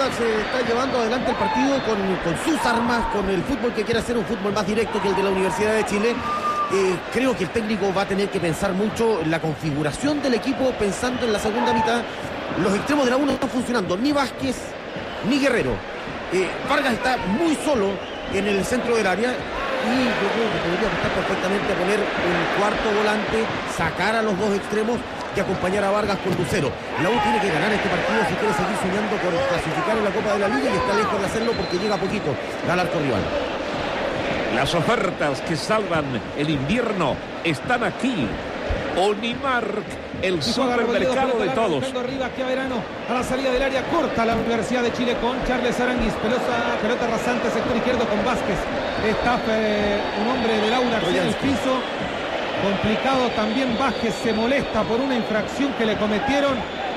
Audax está llevando adelante el partido con sus armas, con el fútbol que quiere hacer, un fútbol más directo que el de la Universidad de Chile. Creo que el técnico va a tener que pensar mucho en la configuración del equipo, pensando en la segunda mitad. Los extremos de la U no están funcionando, ni Vázquez ni Guerrero. Vargas está muy solo en el centro del área y yo creo que podría estar perfectamente a poner un cuarto volante, sacar a los dos extremos y acompañar a Vargas con Lucero. La U tiene que ganar este partido si quiere seguir soñando con clasificar en la Copa de la Liga, y está lejos de hacerlo porque llega poquito al arco rival. Las ofertas que salvan el invierno están aquí. Onimark, el supermercado de todos. Arriba, Chiaverano a la salida del área corta la Universidad de Chile con Charles Aranguis. Pelota rasante, sector izquierdo con Vázquez. Está un hombre del Audax en el piso. Complicado también. Vázquez se molesta por una infracción que le cometieron.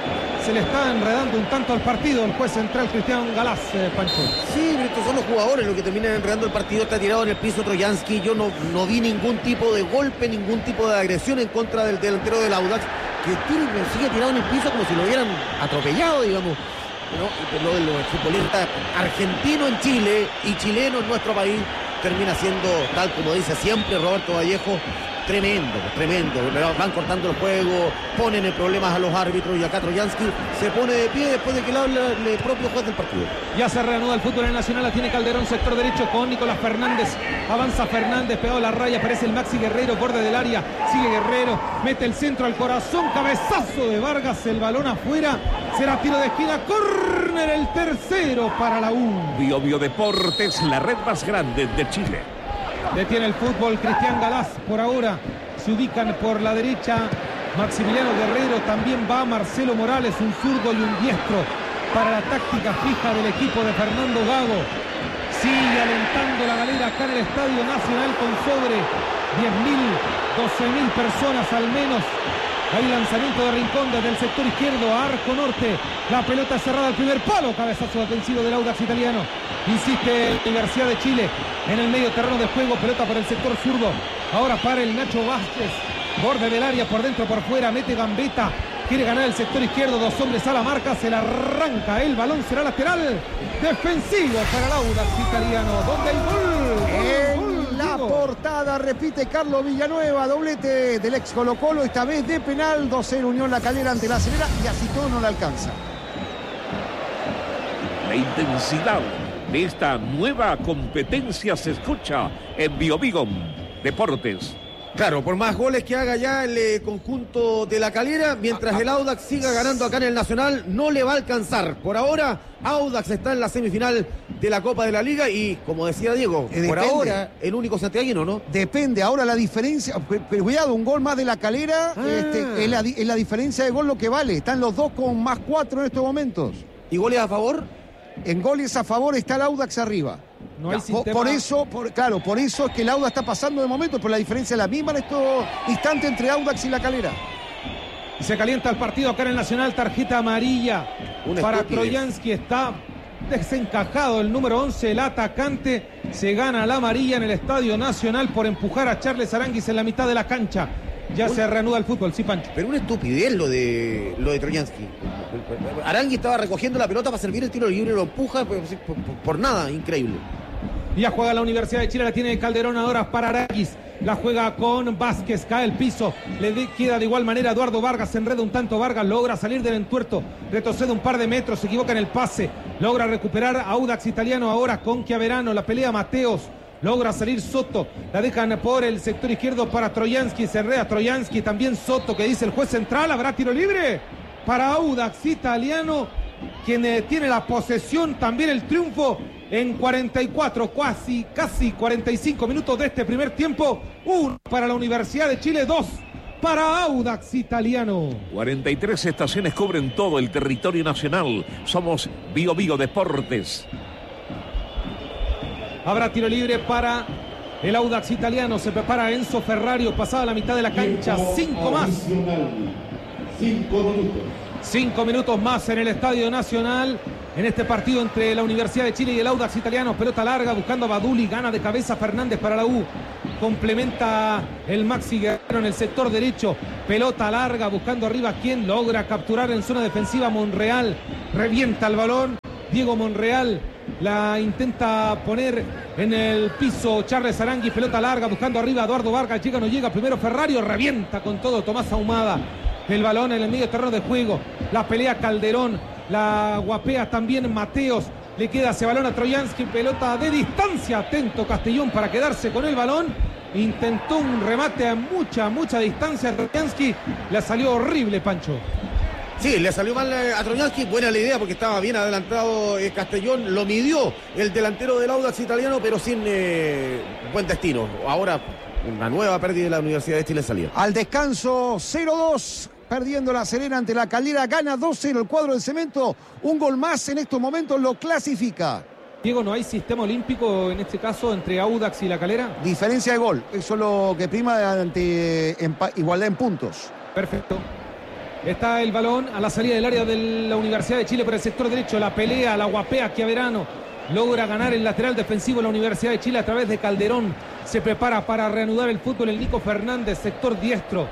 Se le está enredando un tanto al partido el juez central Cristian Galás, Pancho. Sí, estos son los jugadores los que terminan enredando el partido. Está tirado en el piso Troyansky. Yo no vi ningún tipo de golpe, ningún tipo de agresión en contra del delantero del Audax, que sigue tirado en el piso como si lo hubieran atropellado, digamos. ¿No? Lo de los futbolistas argentinos en Chile y chilenos en nuestro país termina siendo, tal como dice siempre Roberto Vallejo, tremendo. Van cortando el juego, ponen en problemas a los árbitros, y acá Troyansky se pone de pie después de que le habla el propio juez del partido. Ya se reanuda el fútbol en Nacional, la tiene Calderón, sector derecho con Nicolás Fernández. Avanza Fernández, pegado a la raya, aparece el Maxi Guerrero, borde del área, sigue Guerrero, mete el centro al corazón, cabezazo de Vargas, el balón afuera, será tiro de esquina, córner, el tercero para la U. Bio Deportes, la red más grande de Chile. Detiene el fútbol Cristian Galás por ahora. Se ubican por la derecha Maximiliano Guerrero, también va Marcelo Morales, un zurdo y un diestro para la táctica fija del equipo de Fernando Gago. Sigue alentando la galera acá en el Estadio Nacional con sobre 10.000, 12.000 personas al menos. Hay lanzamiento de Rincón desde el sector izquierdo a arco norte. La pelota cerrada al primer palo. Cabezazo defensivo del Audax italiano. Insiste la Universidad de Chile en el medio terreno de juego. Pelota por el sector zurdo. Ahora para el Nacho Vázquez. Borde del área, por dentro, por fuera. Mete gambeta. Quiere ganar el sector izquierdo. Dos hombres a la marca. Se la arranca. El balón será lateral. Defensivo para el Audax italiano. ¿Dónde el gol? La portada, repite Carlos Villanueva, doblete del ex Colo Colo, esta vez de penal. 2-0 Unión La Calera ante la Acelera, y así todo no le alcanza. La intensidad de esta nueva competencia se escucha en Bio Deportes. Claro, por más goles que haga ya el conjunto de La Calera, mientras el Audax siga ganando acá en el Nacional, no le va a alcanzar. Por ahora, Audax está en la semifinal de la Copa de la Liga y, como decía Diego, por ahora el único santiaguino, ¿no? Depende, ahora la diferencia, pero cuidado, un gol más de La Calera, es la diferencia de gol lo que vale. Están los dos con +4 en estos momentos. ¿Y goles a favor? En goles a favor está el Audax arriba. No hay por eso es que el Audax está pasando de momento, pero la diferencia es la misma en estos instantes entre Audax y La Calera. Y se calienta el partido acá en el Nacional, tarjeta amarilla para Troyansky. Está desencajado el número 11, el atacante. Se gana la amarilla en el Estadio Nacional por empujar a Charles Aranguis en la mitad de la cancha. Ya se reanuda el fútbol, sí, Pancho. Pero una estupidez lo de Troyansky. Aranguis estaba recogiendo la pelota para servir el tiro libre, lo empuja por nada, increíble. Ya juega la Universidad de Chile, la tiene Calderón ahora para Aranguis. La juega con Vázquez, cae el piso, queda de igual manera Eduardo Vargas, se enreda un tanto Vargas, logra salir del entuerto, retrocede un par de metros, se equivoca en el pase, logra recuperar a Audax italiano ahora con Chiaverano, la pelea Mateos, logra salir Soto, la dejan por el sector izquierdo para Troyansky, se enreda Troyansky, también Soto, que dice el juez central, habrá tiro libre para Audax italiano, quien tiene la posesión, también el triunfo en 44, casi 45 minutos de este primer tiempo. 1 para la Universidad de Chile, 2 para Audax italiano. 43 estaciones cubren todo el territorio nacional. Somos Bio Deportes. Habrá tiro libre para el Audax italiano. Se prepara Enzo Ferrario, pasada la mitad de la cancha. 5 más. 5 minutos. 5 minutos más en el Estadio Nacional. En este partido entre la Universidad de Chile y el Audax italiano. Pelota larga buscando a Baduli. Gana de cabeza Fernández para la U. Complementa el Maxi Guerrero en el sector derecho. Pelota larga buscando arriba. ¿Quién logra capturar en zona defensiva? Monreal. Revienta el balón. Diego Monreal la intenta poner en el piso Charles Aranguis, pelota larga buscando arriba Eduardo Vargas, llega o no llega, primero Ferrario, revienta con todo Tomás Ahumada, el balón en el medio terreno de juego, la pelea Calderón, la guapea también Mateos, le queda ese balón a Troyansky, pelota de distancia, atento Castellón para quedarse con el balón, intentó un remate a mucha distancia, Troyansky, le salió horrible, Pancho. Sí, le salió mal a Trojansky, buena la idea porque estaba bien adelantado Castellón, lo midió el delantero del Audax italiano, pero sin buen destino. Ahora una nueva pérdida de la Universidad de Chile en salida. Al descanso 0-2, perdiendo la Serena ante la Calera, gana 2-0 el cuadro del Cemento, un gol más en estos momentos lo clasifica. Diego, ¿no hay sistema olímpico en este caso entre Audax y la Calera? Diferencia de gol, eso es lo que prima ante igualdad en puntos. Perfecto. Está el balón a la salida del área de la Universidad de Chile por el sector derecho. La pelea, la guapea Chiaverano. Logra ganar el lateral defensivo de la Universidad de Chile a través de Calderón. Se prepara para reanudar el fútbol el Nico Fernández, sector diestro.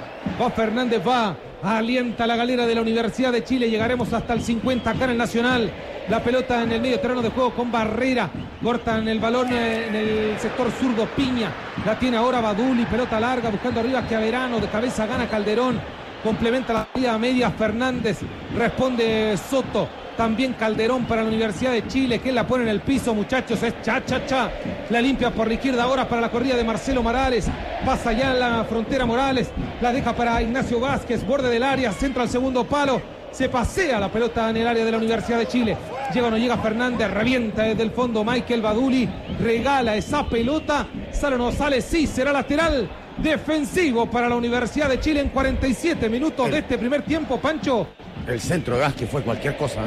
Va Fernández, alienta la galera de la Universidad de Chile. Llegaremos hasta el 50 acá en el Nacional. La pelota en el medio terreno de juego con Barrera. Cortan el balón en el sector zurdo Piña. La tiene ahora Baduli. Pelota larga buscando arriba Chiaverano. De cabeza gana Calderón. Complementa la salida media Fernández, responde Soto, también Calderón para la Universidad de Chile, que la pone en el piso, muchachos, es cha, la limpia por la izquierda ahora para la corrida de Marcelo Morales, pasa ya la frontera Morales, la deja para Ignacio Vázquez, borde del área, centra al segundo palo, se pasea la pelota en el área de la Universidad de Chile, llega o no llega Fernández, revienta desde el fondo Michael Baduli, regala esa pelota, sale o no sale, sí, será lateral defensivo para la Universidad de Chile en 47 minutos de este primer tiempo, Pancho. El centro de Vázquez fue cualquier cosa,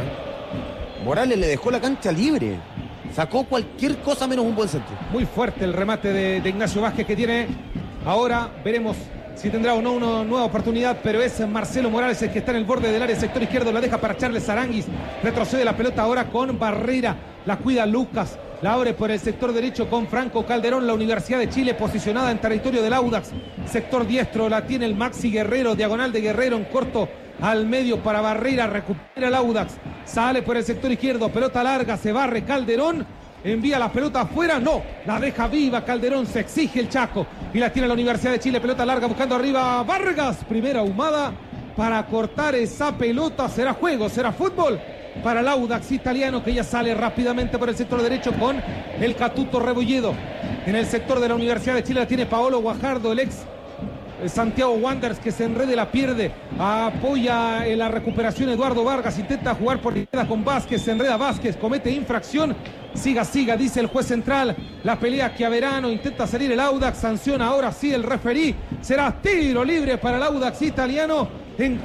Morales le dejó la cancha libre, sacó cualquier cosa menos un buen centro. Muy fuerte el remate de Ignacio Vázquez que tiene. Ahora veremos si tendrá o no una nueva oportunidad, pero es Marcelo Morales el que está en el borde del área, sector izquierdo, la deja para Charles Aranguis, retrocede la pelota ahora con Barrera, la cuida Lucas, la abre por el sector derecho con Franco Calderón, la Universidad de Chile posicionada en territorio del Audax, sector diestro, la tiene el Maxi Guerrero, diagonal de Guerrero en corto al medio para Barrera, recupera el Audax, sale por el sector izquierdo, pelota larga, se barre Calderón, envía la pelota afuera, no, la deja viva Calderón, se exige el Chaco y la tiene la Universidad de Chile, pelota larga buscando arriba Vargas, primera Ahumada para cortar esa pelota, será juego, será fútbol para el Audax italiano que ya sale rápidamente por el sector derecho con el Catuto Rebolledo. En el sector de la Universidad de Chile la tiene Paolo Guajardo, el ex Santiago Wanderers, que se enrede, la pierde, apoya en la recuperación Eduardo Vargas, intenta jugar por izquierda con Vázquez, se enreda Vázquez, comete infracción, siga, dice el juez central, la pelea Chiaverano, intenta salir el Audax, sanciona ahora sí el referí, será tiro libre para el Audax italiano en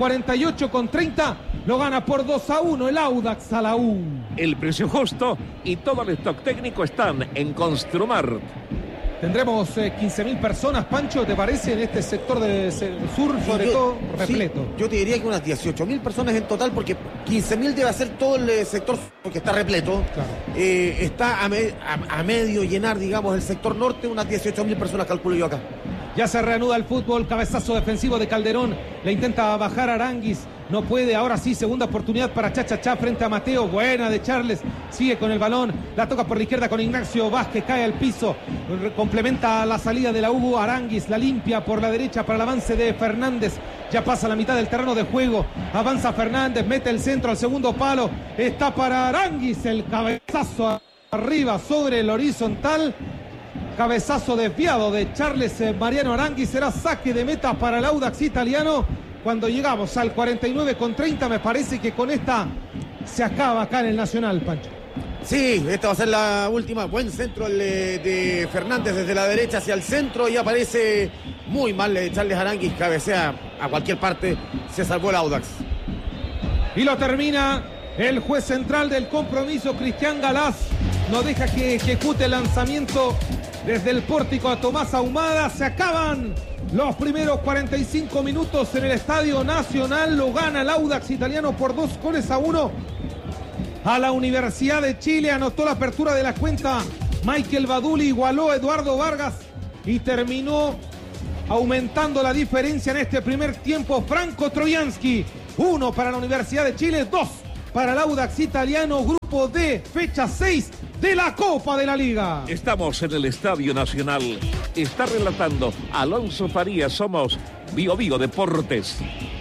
48,30, lo gana por 2-1 el Audax a la U. El precio justo y todo el stock técnico están en Construmart. Tendremos 15.000 personas, Pancho, ¿te parece? En este sector del sur, sobre todo, repleto. Sí, yo te diría que unas 18.000 personas en total, porque 15.000 debe ser todo el sector que está repleto. Claro. Está a medio llenar, digamos, el sector norte, unas 18.000 personas, calculo yo acá. Ya se reanuda el fútbol, cabezazo defensivo de Calderón, le intenta bajar Aranguis, no puede, ahora sí, segunda oportunidad para Cha frente a Mateo, buena de Charles, sigue con el balón, la toca por la izquierda con Ignacio Vázquez, cae al piso, complementa la salida de la Hugo Aranguis, la limpia por la derecha para el avance de Fernández, ya pasa la mitad del terreno de juego, avanza Fernández, mete el centro al segundo palo, está para Aranguis, el cabezazo arriba sobre el horizontal, cabezazo desviado de Charles Mariano Aranguis, será saque de meta para el Audax italiano. Cuando llegamos al 49,30, me parece que con esta se acaba acá en el Nacional, Pancho. Sí, esta va a ser la última. Buen centro el de Fernández desde la derecha hacia el centro y aparece muy mal Charles Aranguis, cabecea a cualquier parte, se salvó el Audax. Y lo termina el juez central del compromiso, Cristian Galaz, no deja que ejecute el lanzamiento desde el pórtico a Tomás Ahumada. Se acaban los primeros 45 minutos en el Estadio Nacional. Lo gana el Audax italiano por 2-1 a la Universidad de Chile. Anotó la apertura de la cuenta Michael Baduli, igualó a Eduardo Vargas y terminó aumentando la diferencia en este primer tiempo Franco Trojansky. 1 para la Universidad de Chile, 2 para el Audax Italiano, grupo D, fecha 6 de la Copa de la Liga. Estamos en el Estadio Nacional. Está relatando Alonso Farías. Somos Bio Bio Deportes.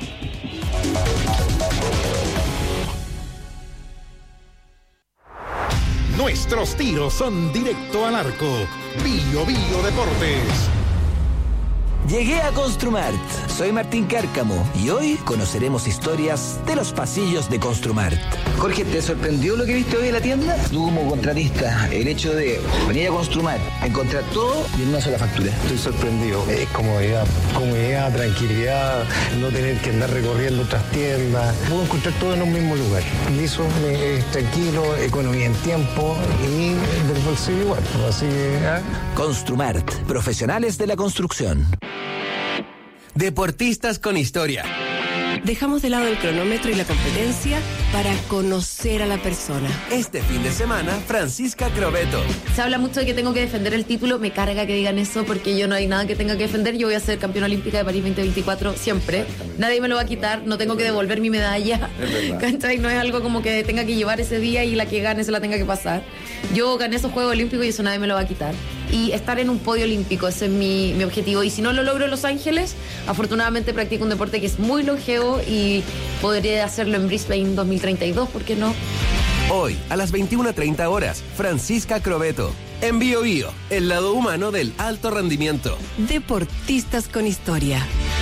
Nuestros tiros son directo al arco. Bio Bio Deportes. Llegué a Construmart. Soy Martín Cárcamo y hoy conoceremos historias de los pasillos de Construmart. Jorge, ¿te sorprendió lo que viste hoy en la tienda? Tú como contratista, el hecho de venir a Construmart, encontrar todo y en una sola factura. Estoy sorprendido. Es comodidad, tranquilidad, no tener que andar recorriendo otras tiendas. Puedo encontrar todo en un mismo lugar. Y eso es tranquilo, economía en tiempo y del bolsillo igual. Así que, Construmart, profesionales de la construcción. Deportistas con historia. Dejamos de lado el cronómetro y la competencia para conocer a la persona. Este fin de semana, Francisca Crobeto. Se habla mucho de que tengo que defender el título. Me carga que digan eso porque yo no hay nada que tenga que defender. Yo voy a ser campeona olímpica de París 2024 siempre. Nadie me lo va a quitar. No tengo que devolver mi medalla. ¿Cachai? No es algo como que tenga que llevar ese día y la que gane se la tenga que pasar. Yo gané esos Juegos Olímpicos y eso nadie me lo va a quitar. Y estar en un podio olímpico, ese es mi objetivo. Y si no lo logro en Los Ángeles, afortunadamente practico un deporte que es muy longevo y podría hacerlo en Brisbane 2032, ¿por qué no? Hoy, a las 21:30 horas, Francisca Crobeto. En Bio Bio, el lado humano del alto rendimiento. Deportistas con historia.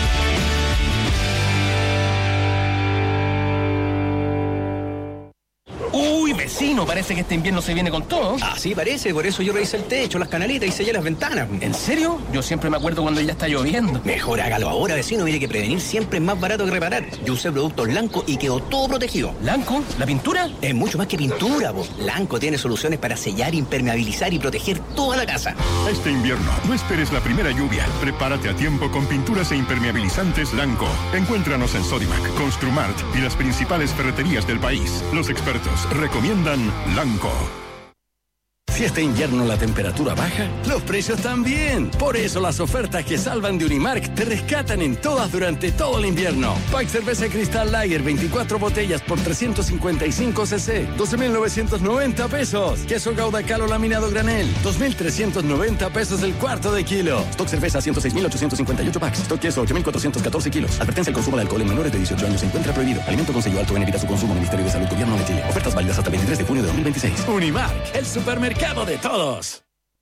Uy, vecino, parece que este invierno se viene con todo. Así parece, por eso yo revisé el techo, las canaletas y sellé las ventanas. ¿En serio? Yo siempre me acuerdo cuando ya está lloviendo. Mejor hágalo ahora, vecino, mire que prevenir siempre es más barato que reparar. Yo usé productos Lanco y quedó todo protegido. ¿Lanco? ¿La pintura? Es mucho más que pintura, vos. Lanco tiene soluciones para sellar, impermeabilizar y proteger toda la casa. Este invierno, no esperes la primera lluvia. Prepárate a tiempo con pinturas e impermeabilizantes Lanco. Encuéntranos en Sodimac, Construmart y las principales ferreterías del país. Los expertos recomiendan Lanco. Si este invierno la temperatura baja, los precios también. Por eso las ofertas que salvan de Unimark te rescatan en todas durante todo el invierno. Pack cerveza Cristal Lager, 24 botellas por 355 cc, 12.990 pesos. Queso Gouda Calo laminado granel, 2.390 pesos el cuarto de kilo. Stock cerveza, 106.858 packs. Stock queso, 8.414 kilos. Advertencia: el consumo de alcohol en menores de 18 años se encuentra prohibido. Alimento con sello alto en evita su consumo. Ministerio de Salud, Gobierno de Chile. Ofertas válidas hasta el 23 de junio de 2026. Unimark, el supermercado de todos.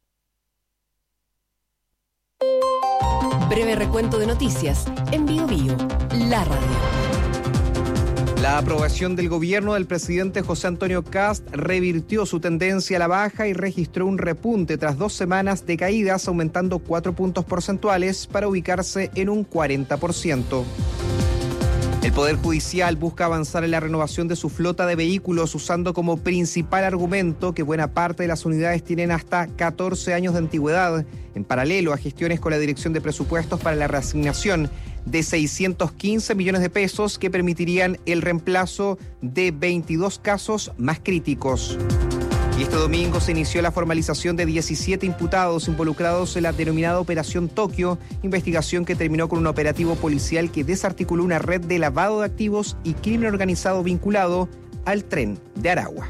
Breve recuento de noticias en Bio Bio, la radio. La aprobación del gobierno del presidente José Antonio Kast revirtió su tendencia a la baja y registró un repunte tras 2 semanas de caídas, aumentando 4 puntos porcentuales para ubicarse en un 40%. El Poder Judicial busca avanzar en la renovación de su flota de vehículos usando como principal argumento que buena parte de las unidades tienen hasta 14 años de antigüedad, en paralelo a gestiones con la Dirección de Presupuestos para la reasignación de 615 millones de pesos que permitirían el reemplazo de 22 casos más críticos. Y este domingo se inició la formalización de 17 imputados involucrados en la denominada Operación Tokio, investigación que terminó con un operativo policial que desarticuló una red de lavado de activos y crimen organizado vinculado al tren de Aragua.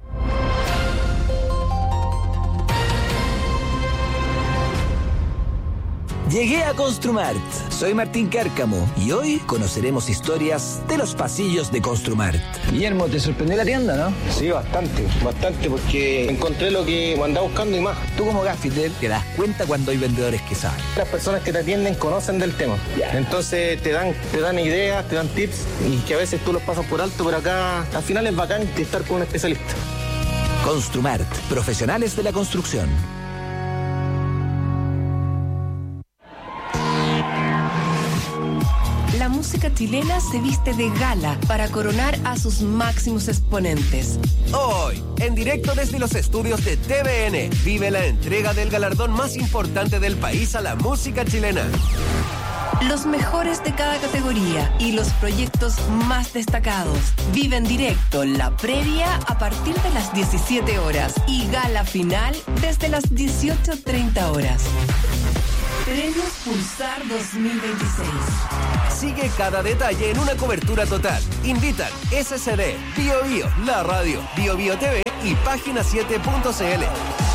Llegué a Construmart. Soy Martín Cárcamo y hoy conoceremos historias de los pasillos de Construmart. Guillermo, ¿te sorprendió la tienda, no? Sí, bastante, porque encontré lo que andaba buscando y más. Tú como gaffiter te das cuenta cuando hay vendedores que saben. Las personas que te atienden conocen del tema. Entonces te dan ideas, te dan tips y que a veces tú los pasas por alto, pero acá al final es bacán estar con un especialista. Construmart, profesionales de la construcción. La música chilena se viste de gala para coronar a sus máximos exponentes. Hoy, en directo desde los estudios de TVN, vive la entrega del galardón más importante del país a la música chilena. Los mejores de cada categoría y los proyectos más destacados. Vive en directo la previa a partir de las 17 horas y gala final desde las 18:30 horas. Premios Pulsar 2026. Sigue cada detalle en una cobertura total. Invitan SCD, Bio Bio, La Radio, Bio Bio TV y Página7.cl.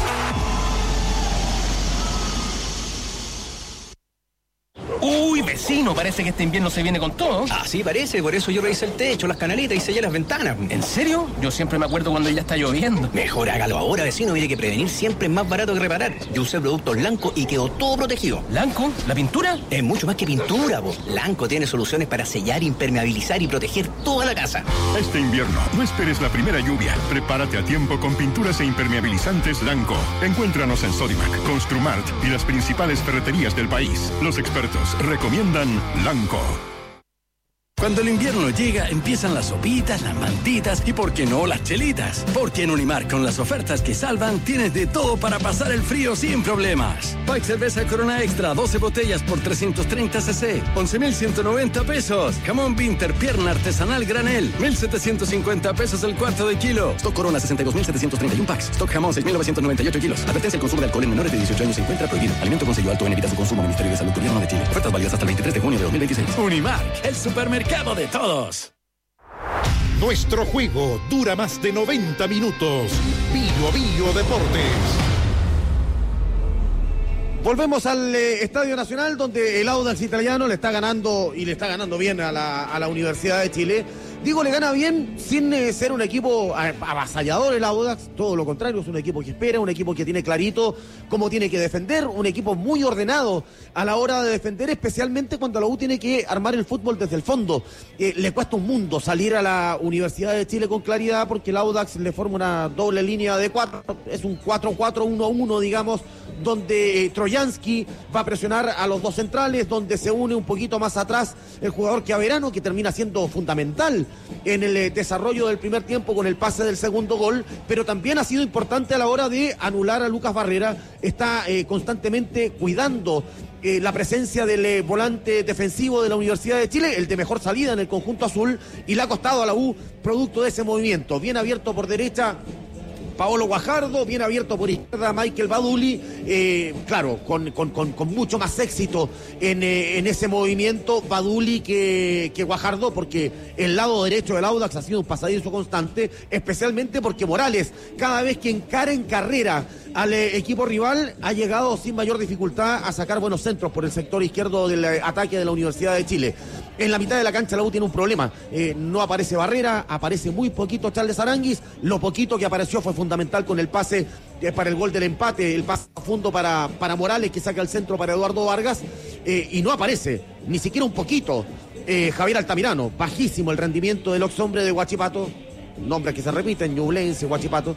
Uy, vecino, parece que este invierno se viene con todo. Así parece, por eso yo revisé el techo, las canaletas y sellé las ventanas. ¿En serio? Yo siempre me acuerdo cuando ya está lloviendo. Mejor hágalo ahora, vecino. Mire que prevenir siempre es más barato que reparar. Yo usé productos Lanco y quedó todo protegido. ¿Lanco? ¿La pintura? Es mucho más que pintura, po. Lanco tiene soluciones para sellar, impermeabilizar y proteger toda la casa. Este invierno, no esperes la primera lluvia. Prepárate a tiempo con pinturas e impermeabilizantes Lanco. Encuéntranos en Sodimac, Construmart y las principales ferreterías del país. Los expertos recomiendan Lanco. Cuando el invierno llega, empiezan las sopitas, las mantitas y, ¿por qué no, las chelitas? Porque en Unimark, con las ofertas que salvan, tienes de todo para pasar el frío sin problemas. Pack cerveza Corona Extra, 12 botellas por 330 cc, 11.190 pesos. Jamón Winter, pierna artesanal granel, 1.750 pesos el cuarto de kilo. Stock Corona, 62.731 packs. Stock jamón, 6.998 kilos. Advertencia: el consumo de alcohol en menores de 18 años se encuentra prohibido. Alimento con sello alto en evita su consumo. Ministerio de Salud, Gobierno de Chile. Ofertas válidas hasta el 23 de junio de 2026. Unimark, el supermercado de todos. Nuestro juego dura más de 90 minutos. Bio Bio Deportes. Volvemos al Estadio Nacional, donde el Audax italiano le está ganando, y le está ganando bien a la Universidad de Chile. Digo, le gana bien sin ser un equipo avasallador el Audax, todo lo contrario, es un equipo que espera, un equipo que tiene clarito cómo tiene que defender, un equipo muy ordenado a la hora de defender, especialmente cuando la U tiene que armar el fútbol desde el fondo. Le cuesta un mundo salir a la Universidad de Chile con claridad, porque el Audax le forma una doble línea de 4, es un 4-4-1-1, digamos, donde Trojansky va a presionar a los dos centrales, donde se une un poquito más atrás el jugador Chiaverano, que termina siendo fundamental en el desarrollo del primer tiempo con el pase del segundo gol, pero también ha sido importante a la hora de anular a Lucas Barrera. Está constantemente cuidando la presencia del volante defensivo de la Universidad de Chile, el de mejor salida en el conjunto azul, y le ha costado a la U producto de ese movimiento. Bien abierto por derecha Paolo Guajardo, bien abierto por izquierda Michael Baduli, claro, con mucho más éxito en ese movimiento Baduli que Guajardo, porque el lado derecho del Audax ha sido un pasadizo constante, especialmente porque Morales, cada vez que encara en carrera al equipo rival, ha llegado sin mayor dificultad a sacar buenos centros por el sector izquierdo del ataque de la Universidad de Chile. En la mitad de la cancha la U tiene un problema, no aparece Barrera, aparece muy poquito Charles Aranguis, lo poquito que apareció fue fundamental con el pase para el gol del empate, el pase profundo para Morales, que saca el centro para Eduardo Vargas, y no aparece, ni siquiera un poquito, Javier Altamirano. Bajísimo el rendimiento del ex hombre de Huachipato, nombres que se repiten, Ñublense, Huachipato,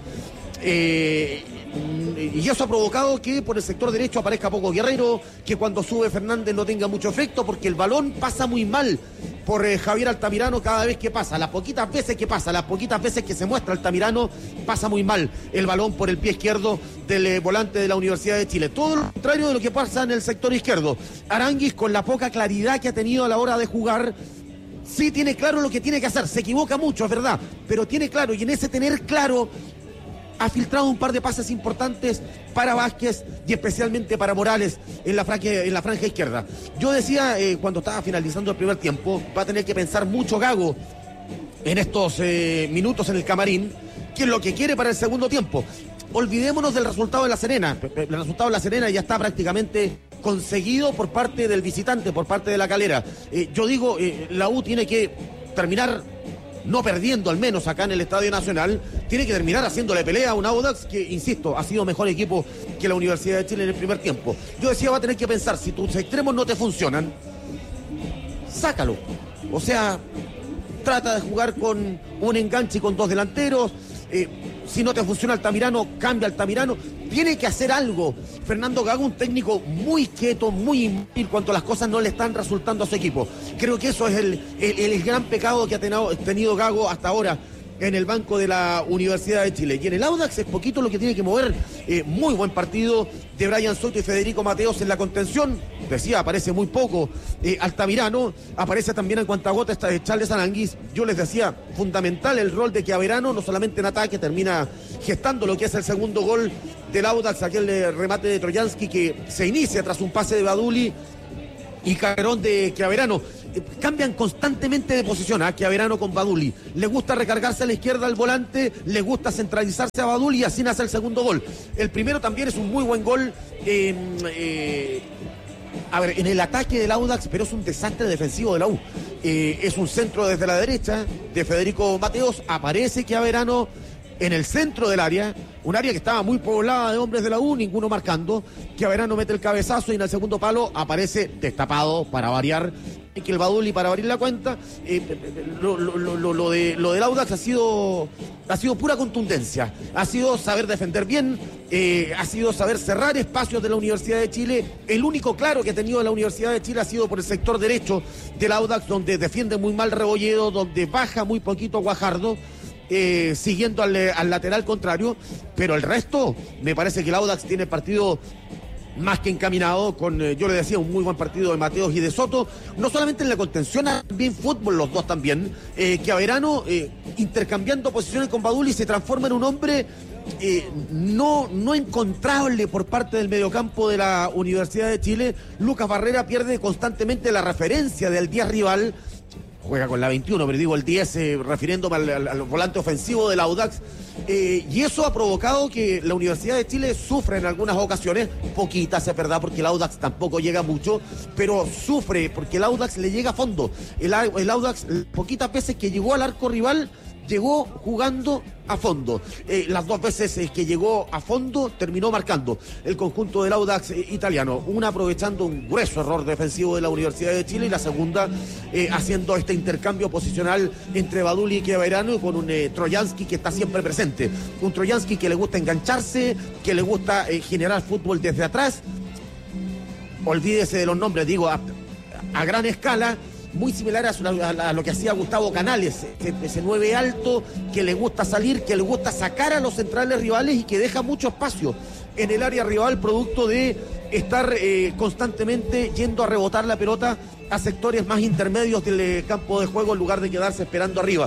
y eso ha provocado que por el sector derecho aparezca poco Guerrero, que cuando sube Fernández no tenga mucho efecto, porque el balón pasa muy mal por Javier Altamirano cada vez que pasa. Las poquitas veces que pasa, las poquitas veces que se muestra Altamirano, pasa muy mal el balón por el pie izquierdo del volante de la Universidad de Chile. Todo lo contrario de lo que pasa en el sector izquierdo. Aranguis, con la poca claridad que ha tenido a la hora de jugar, sí tiene claro lo que tiene que hacer. Se equivoca mucho, es verdad, pero tiene claro, y en ese tener claro ha filtrado un par de pases importantes para Vázquez y especialmente para Morales en la franja izquierda. Yo decía, cuando estaba finalizando el primer tiempo, va a tener que pensar mucho Gago en estos minutos en el camarín, qué es lo que quiere para el segundo tiempo. Olvidémonos del resultado de La Serena. El resultado de La Serena ya está prácticamente conseguido por parte del visitante, por parte de La Calera. Yo digo, la U tiene que terminar no perdiendo, al menos acá en el Estadio Nacional, tiene que terminar haciéndole pelea a un Audax que, insisto, ha sido mejor equipo que la Universidad de Chile en el primer tiempo. Yo decía, va a tener que pensar, si tus extremos no te funcionan, sácalo. O sea, trata de jugar con un enganche y con dos delanteros. Si no te funciona Altamirano, cambia Altamirano. Tiene que hacer algo. Fernando Gago, un técnico muy quieto, muy inmóvil cuando las cosas no le están resultando a su equipo. Creo que eso es el gran pecado que ha tenido Gago hasta ahora en el banco de la Universidad de Chile. Y en el Audax es poquito lo que tiene que mover. Muy buen partido de Brian Soto y Federico Mateos en la contención. Decía, aparece muy poco Altamirano, aparece también en cuantagota Charles Aranguis. Yo les decía, fundamental el rol de Chiaverano, no solamente en ataque, termina gestando lo que es el segundo gol del Audax, aquel remate de Trojansky que se inicia tras un pase de Baduli y carrerón de Chiaverano. Cambian constantemente de posición a Chiaverano con Baduli. Le gusta recargarse a la izquierda al volante, le gusta centralizarse a Baduli y así nace el segundo gol. El primero también es un muy buen gol en el ataque del Audax, pero es un desastre defensivo de la U. Es un centro desde la derecha de Federico Mateos, aparece Chiaverano en el centro del área, un área que estaba muy poblada de hombres de la U, ninguno marcando. Chiaverano mete el cabezazo y en el segundo palo aparece destapado para variar que el Baduli para abrir la cuenta. Lo del Audax ha sido pura contundencia, ha sido saber defender bien, ha sido saber cerrar espacios de la Universidad de Chile. El único claro que ha tenido la Universidad de Chile ha sido por el sector derecho del Audax, donde defiende muy mal Rebolledo, donde baja muy poquito Guajardo, siguiendo al lateral contrario, pero el resto me parece que el Audax tiene el partido más que encaminado, con, yo le decía, un muy buen partido de Mateos y de Soto, no solamente en la contención, también fútbol los dos también. Chiaverano intercambiando posiciones con Baduli se transforma en un hombre no encontrable por parte del mediocampo de la Universidad de Chile. Lucas Barrera pierde constantemente la referencia del 10 rival. Juega con la 21, pero digo el 10 refiriéndome al volante ofensivo del Audax. Y eso ha provocado que la Universidad de Chile sufra en algunas ocasiones, poquitas es verdad, porque el Audax tampoco llega mucho, pero sufre porque el Audax le llega a fondo. El Audax, poquitas veces que llegó al arco rival, llegó jugando a fondo. Las dos veces que llegó a fondo terminó marcando el conjunto del Audax italiano, una aprovechando un grueso error defensivo de la Universidad de Chile y la segunda haciendo este intercambio posicional entre Baduli y Chiaverano, con un Trojansky que está siempre presente, un Trojansky que le gusta engancharse, que le gusta generar fútbol desde atrás. Olvídese de los nombres, digo, a gran escala, muy similar a lo que hacía Gustavo Canales, ese 9 alto que le gusta salir, que le gusta sacar a los centrales rivales y que deja mucho espacio en el área rival, producto de estar constantemente yendo a rebotar la pelota a sectores más intermedios del campo de juego en lugar de quedarse esperando arriba.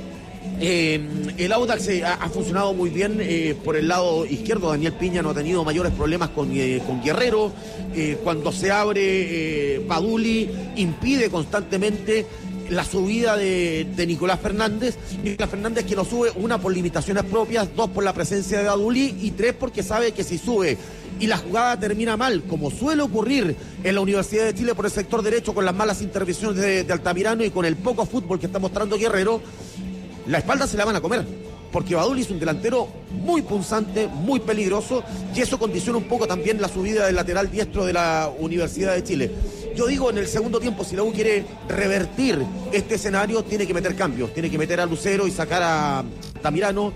El Audax ha funcionado muy bien por el lado izquierdo. Daniel Piña no ha tenido mayores problemas con Guerrero. Cuando se abre Baduli impide constantemente la subida de Nicolás Fernández. Nicolás Fernández que lo sube, una por limitaciones propias, dos por la presencia de Baduli y tres porque sabe que si sube y la jugada termina mal, como suele ocurrir en la Universidad de Chile por el sector derecho con las malas intervenciones de Altamirano y con el poco fútbol que está mostrando Guerrero, la espalda se la van a comer, porque Baduli es un delantero muy punzante, muy peligroso, y eso condiciona un poco también la subida del lateral diestro de la Universidad de Chile. Yo digo, en el segundo tiempo, si la U quiere revertir este escenario, tiene que meter cambios, tiene que meter a Lucero y sacar a Altamirano,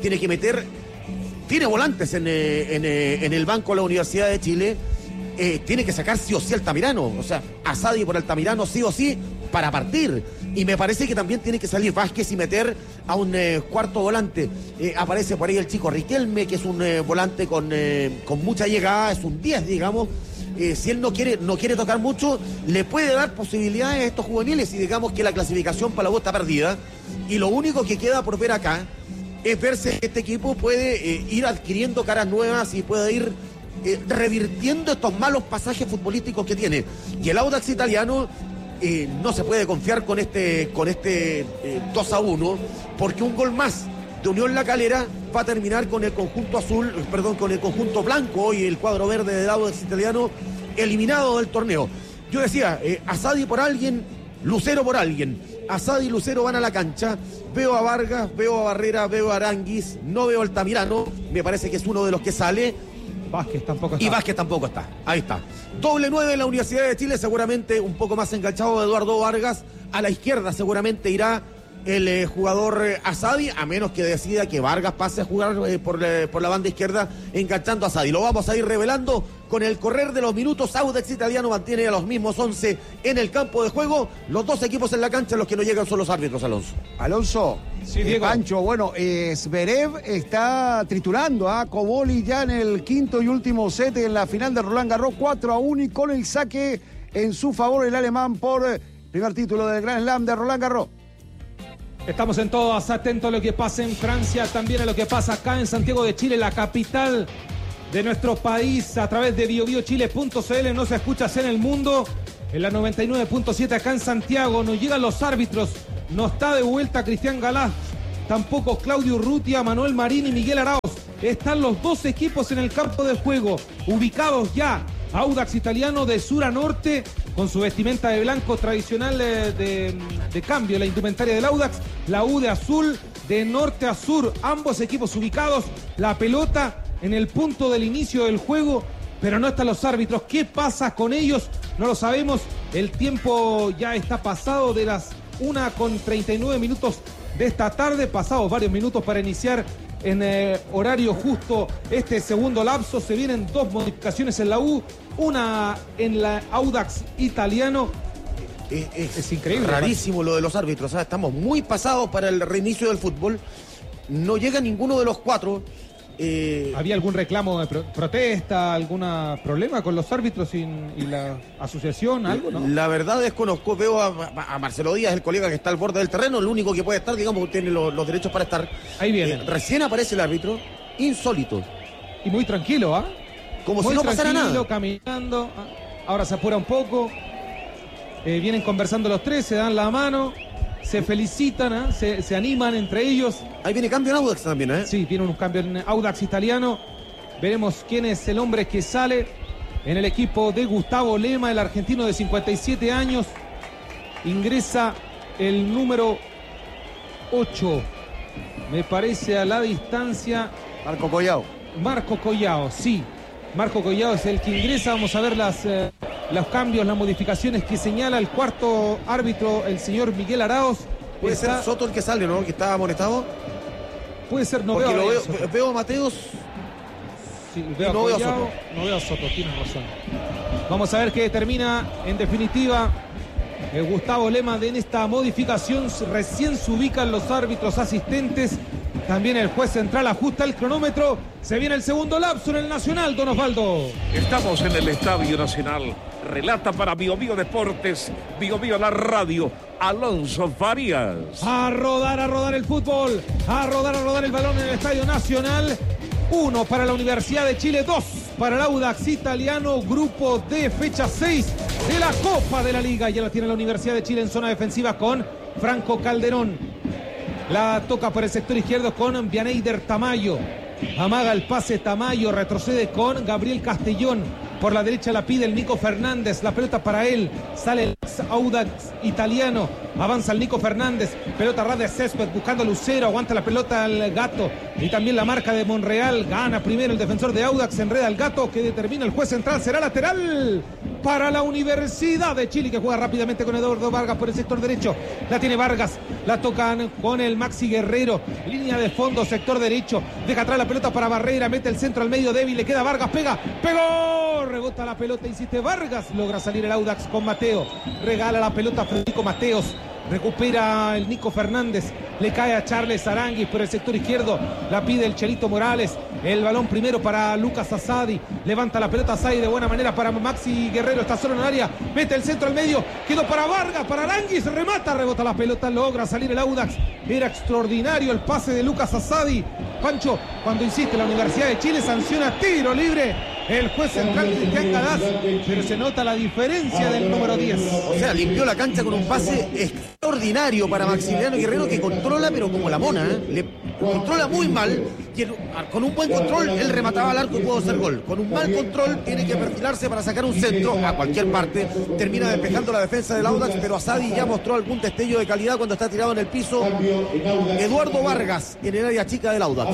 tiene volantes en el banco de la Universidad de Chile, tiene que sacar sí o sí Altamirano, o sea, Asadi por Altamirano sí o sí, para partir. Y me parece que también tiene que salir Vázquez y meter a un cuarto volante. Aparece por ahí el chico Riquelme, que es un volante con mucha llegada, es un 10, digamos. Si él no quiere tocar mucho, le puede dar posibilidades a estos juveniles y digamos que la clasificación para la U está perdida. Y lo único que queda por ver acá es ver si este equipo puede ir adquiriendo caras nuevas y puede ir revirtiendo estos malos pasajes futbolísticos que tiene. Y el Audax italiano no se puede confiar con este 2-1, porque un gol más de Unión La Calera va a terminar con el conjunto con el conjunto blanco y el cuadro verde del Audax italiano eliminado del torneo. Yo decía, Asadi por alguien, Lucero por alguien. Asadi y Lucero van a la cancha. Veo a Vargas, veo a Barrera, veo a Aranguis, no veo a Altamirano, me parece que es uno de los que sale. Vázquez tampoco está. Y Vázquez tampoco está. Ahí está. Doble 9 en la Universidad de Chile, seguramente un poco más enganchado de Eduardo Vargas. A la izquierda seguramente irá el jugador Asadi, a menos que decida que Vargas pase a jugar por la banda izquierda, enganchando a Asadi. Lo vamos a ir revelando con el correr de los minutos. Audax Italiano mantiene a los mismos 11 en el campo de juego. Los dos equipos en la cancha, los que no llegan son los árbitros, Alonso. Alonso, sí, Diego. Pancho, bueno, Zverev está triturando a Koboli ya en el quinto y último set en la final de Roland Garros, 4-1, y con el saque en su favor el alemán por primer título del Grand Slam de Roland Garros. Estamos en todas atentos a lo que pasa en Francia, también a lo que pasa acá en Santiago de Chile, la capital de nuestro país, a través de biobiochile.cl. Nos escuchas en el mundo, en la 99.7 acá en Santiago. Nos llegan los árbitros, no está de vuelta Cristian Galaz, tampoco Claudio Urrutia, Manuel Marín y Miguel Arauz. Están los dos equipos en el campo de juego, ubicados ya. Audax Italiano de sur a norte, con su vestimenta de blanco tradicional de cambio, la indumentaria del Audax, la U de azul, de norte a sur, ambos equipos ubicados, la pelota en el punto del inicio del juego, pero no están los árbitros. ¿Qué pasa con ellos? No lo sabemos, el tiempo ya está pasado de las 1:39 de esta tarde, pasados varios minutos para iniciar en horario justo este segundo lapso. Se vienen dos modificaciones en la U, una en la Audax Italiano. Es increíble. Rarísimo lo de los árbitros, ¿sabes? Estamos muy pasados para el reinicio del fútbol. No llega ninguno de los cuatro. ¿Había algún reclamo de protesta, algún problema con los árbitros y la asociación, algo, no? La verdad desconozco, veo a Marcelo Díaz, el colega que está al borde del terreno, el único que puede estar, digamos, tiene los derechos para estar. Ahí viene. Recién aparece el árbitro, insólito. Y muy tranquilo, ¿ah? Como muy si no pasara nada. Caminando, ahora se apura un poco, vienen conversando los tres, se dan la mano, se felicitan, se animan entre ellos. Ahí viene cambio en Audax también, ¿eh? Sí, viene un cambio en Audax Italiano. Veremos quién es el hombre que sale en el equipo de Gustavo Lema, el argentino de 57 años. Ingresa el número 8, me parece, a la distancia. Marco Collao. Marco Collao, sí. Marco Collao es el que ingresa. Vamos a ver los cambios, las modificaciones que señala el cuarto árbitro, el señor Miguel Arauz. Puede ser Soto el que sale, ¿no? Que está amonestado. Puede ser, no porque veo. Veo a Mateos. Sí, veo no a veo Collao, a Soto. no veo a Soto, tienes razón. Vamos a ver qué determina en definitiva Gustavo Lema en esta modificación. Recién se ubican los árbitros asistentes. También el juez central ajusta el cronómetro. Se viene el segundo lapso en el Nacional, don Osvaldo. Estamos en el Estadio Nacional. Relata para Bio Bio Deportes, Bio Bio la radio, Alonso Farías. A rodar el fútbol. A rodar el balón en el Estadio Nacional. 1 para la Universidad de Chile, 2 para el Audax Italiano. Grupo D, fecha 6 de la Copa de la Liga. Ya la tiene la Universidad de Chile en zona defensiva con Franco Calderón. La toca por el sector izquierdo con Vianeyder Tamayo. Amaga el pase Tamayo, retrocede con Gabriel Castellón. Por la derecha la pide el Nico Fernández, la pelota para él. Sale el Audax Italiano, avanza el Nico Fernández. Pelota ras de césped buscando a Lucero, aguanta la pelota al Gato. Y también la marca de Monreal, gana primero el defensor de Audax, enreda al Gato que determina el juez central. Será lateral para la Universidad de Chile, que juega rápidamente con Eduardo Vargas por el sector derecho. La tiene Vargas, la tocan con el Maxi Guerrero. Línea de fondo, sector derecho. Deja atrás la pelota para Barrera, mete el centro al medio débil, le queda Vargas, pegó, rebota la pelota, insiste Vargas, logra salir el Audax con Mateo. Regala la pelota a Federico Mateos. Recupera el Nico Fernández. Le cae a Charles Aranguis por el sector izquierdo. La pide el Chelito Morales. El balón primero para Lucas Asadi. Levanta la pelota Asadi de buena manera para Maxi Guerrero. Está solo en el área. Mete el centro al medio. Quedó para Vargas, para Aranguis. Remata, rebota la pelota. Logra salir el Audax. Era extraordinario el pase de Lucas Asadi. Pancho, cuando insiste la Universidad de Chile, sanciona tiro libre el juez central Cristian Galaz, pero se nota la diferencia del número 10. O sea, limpió la cancha con un pase extraordinario para Maximiliano Guerrero, que controla, pero como la mona, le controla muy mal. Con un buen control, él remataba al arco y pudo hacer gol. Con un mal control, tiene que perfilarse para sacar un centro a cualquier parte. Termina despejando la defensa del Audax, pero Asadi ya mostró algún destello de calidad cuando está tirado en el piso. Eduardo Vargas, en el área chica del Audax.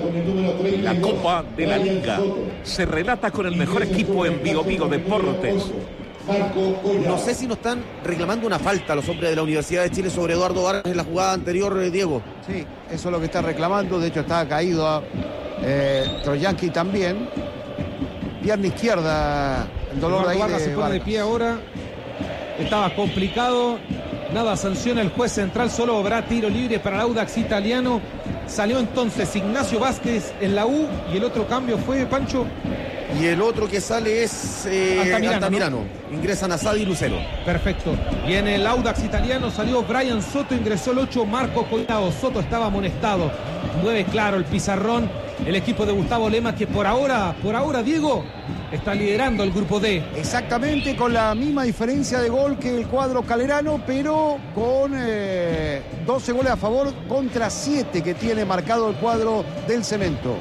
La Copa de la Liga se relata con el mejor equipo en Bio Bio Deportes. Marco Collado. No sé si nos están reclamando una falta los hombres de la Universidad de Chile sobre Eduardo Vargas en la jugada anterior, Diego. Sí, eso es lo que está reclamando. De hecho, está caído Troyanski también. Pierna izquierda, el dolor Eduardo ahí Vargas de se pone Vargas. de pie ahora. Estaba complicado. Nada sanciona el juez central, solo habrá tiro libre para el Audax italiano. Salió entonces Ignacio Vázquez en la U y el otro cambio fue, Pancho. Y el otro que sale es Altamirano. ¿No? Ingresan Asadi y Lucero. Perfecto. Y en el Audax italiano salió Brian Soto, ingresó el 8 Marco Collado. Soto estaba amonestado. Mueve claro el pizarrón el equipo de Gustavo Lema, que por ahora, Diego, está liderando el grupo D. Exactamente, con la misma diferencia de gol que el cuadro calerano, pero con 12 goles a favor contra 7 que tiene marcado el cuadro del Cemento.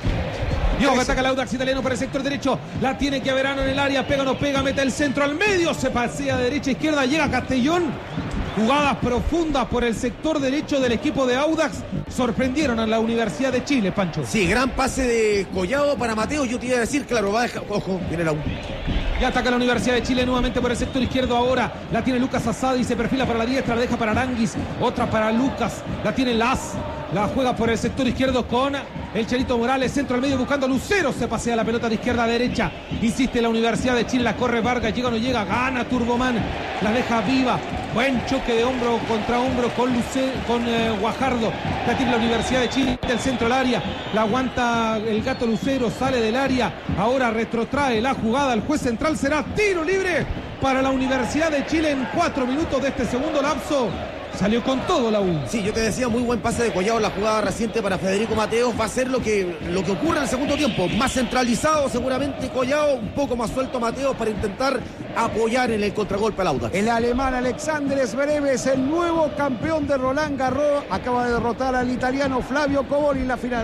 Diego que ataca el Audax italiano por el sector derecho. La tiene Chiaverano en el área. Pega o no pega. Mete el centro al medio. Se pasea de derecha a izquierda. Llega Castellón. Jugadas profundas por el sector derecho del equipo de Audax. Sorprendieron a la Universidad de Chile, Pancho. Sí, gran pase de Collado para Mateo. Yo te iba a decir, claro, va a dejar. Ojo, viene la U. Y ataca la Universidad de Chile nuevamente por el sector izquierdo ahora. La tiene Lucas Asadi, se perfila para la diestra, la deja para Aranguis. Otra para Lucas. La tiene Las. La juega por el sector izquierdo con el Chelito Morales. Centro al medio buscando a Lucero. Se pasea la pelota de izquierda a derecha. Insiste la Universidad de Chile. La corre Vargas. Llega o no llega. Gana Turboman. La deja viva. Buen choque de hombro contra hombro con Guajardo. La tiene la Universidad de Chile. El centro al área. La aguanta el Gato Lucero. Sale del área. Ahora retrotrae la jugada. El juez central será tiro libre para la Universidad de Chile en 4 minutos de este segundo lapso. Salió con todo la U. Sí, yo te decía, muy buen pase de Collado en la jugada reciente para Federico Mateos. Va a ser lo que ocurre en el segundo tiempo. Más centralizado seguramente Collado, un poco más suelto Mateos para intentar apoyar en el contragolpe al Audax. El alemán Alexander Zverev es el nuevo campeón de Roland Garros. Acaba de derrotar al italiano Flavio Cobolli en la final.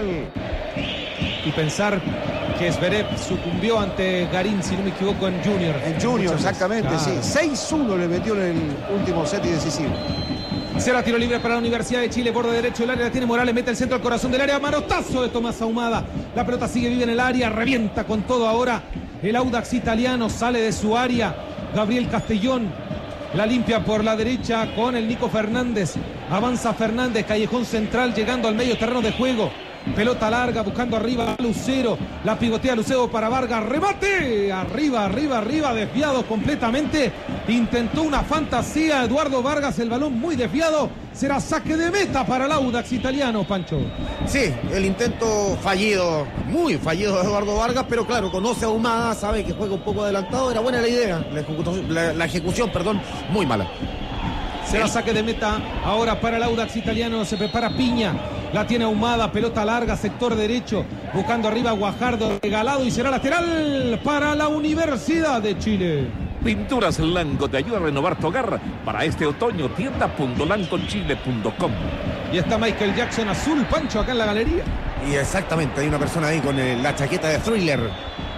Y pensar que Zverev sucumbió ante Garín, si no me equivoco, en Junior. En Junior, exactamente, claro. Sí. 6-1 le metió en el último set y decisivo. Será tiro libre para la Universidad de Chile, borde derecho del área, la tiene Morales, mete el centro al corazón del área, manotazo de Tomás Ahumada. La pelota sigue viva en el área, revienta con todo ahora. El Audax italiano sale de su área. Gabriel Castellón la limpia por la derecha con el Nico Fernández. Avanza Fernández, callejón central, llegando al medio terreno de juego. Pelota larga, buscando arriba a Lucero. La pivotea Lucero para Vargas. ¡Remate! Arriba, desviado completamente. Intentó una fantasía Eduardo Vargas, el balón muy desviado. Será saque de meta para el Audax italiano, Pancho. Sí, el intento fallido, muy fallido de Eduardo Vargas, pero claro, conoce a Ahumada, sabe que juega un poco adelantado. Era buena la idea, la ejecución, muy mala. Será saque de meta ahora para el Audax italiano. Se prepara Piña. La tiene Ahumada. Pelota larga, sector derecho. Buscando arriba Guajardo. Regalado y será lateral para la Universidad de Chile. Pinturas Lanco te ayuda a renovar tu hogar para este otoño. Tienda.lancochile.com. Y está Michael Jackson azul, Pancho, acá en la galería. Y exactamente, hay una persona ahí con la chaqueta de Thriller.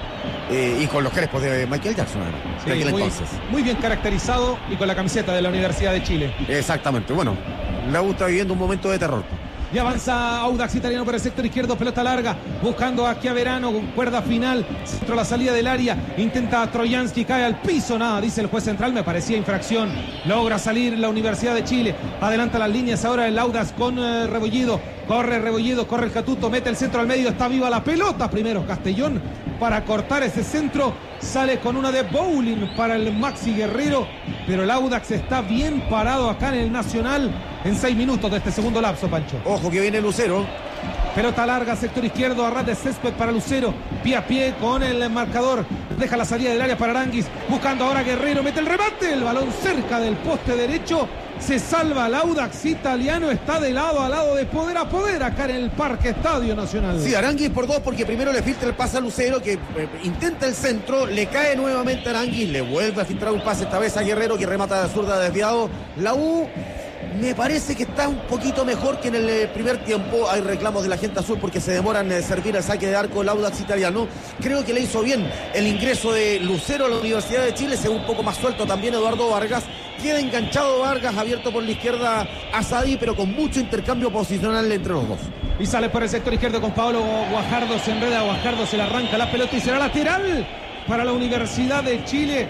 Y con los crespos de Michael Jackson. Sí, muy bien caracterizado y con la camiseta de la Universidad de Chile. Exactamente, bueno, la U está viviendo un momento de terror. Y avanza Audax italiano por el sector izquierdo, pelota larga, buscando a Chiaverano, cuerda final, centro a la salida del área, intenta a Troyanski, cae al piso, nada, dice el juez central, me parecía infracción, logra salir la Universidad de Chile, adelanta las líneas ahora el Audax con Rebollido, corre el Catuto, mete el centro al medio, está viva la pelota, primero Castellón para cortar ese centro, sale con una de bowling para el Maxi Guerrero, pero el Audax está bien parado acá en el Nacional en 6 minutos de este segundo lapso, Pancho. Ojo que viene Lucero. Pelota larga, sector izquierdo, a ras de césped para Lucero, pie a pie con el marcador, deja la salida del área para Aranguis, buscando ahora Guerrero, mete el remate, el balón cerca del poste derecho, se salva el Audax italiano, está de lado a lado, de poder a poder acá en el Parque Estadio Nacional. Sí, Aranguis por 2 porque primero le filtra el pase a Lucero que intenta el centro, le cae nuevamente a Aranguis, le vuelve a filtrar un pase esta vez a Guerrero que remata de zurda desviado. La U me parece que está un poquito mejor que en el primer tiempo. Hay reclamos de la gente azul porque se demoran en servir el saque de arco el Audax italiano. Creo que le hizo bien el ingreso de Lucero a la Universidad de Chile, se ve un poco más suelto también Eduardo Vargas. Queda enganchado Vargas, abierto por la izquierda a Sadi, pero con mucho intercambio posicional entre los dos. Y sale por el sector izquierdo con Pablo Guajardo, se enreda Guajardo, se le arranca la pelota y será lateral para la Universidad de Chile.